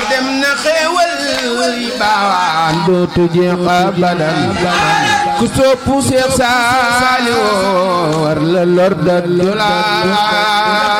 dem na xéewal yi baawaan dootu jeex abadan ku soppu Seex Saaliw war la lor da